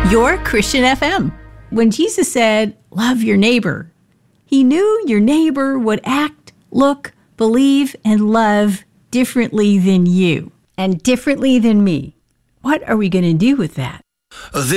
Your Christian FM. When Jesus said, love your neighbor, he knew your neighbor would act, look, believe, and love differently than you and differently than me. What are we going to do with that?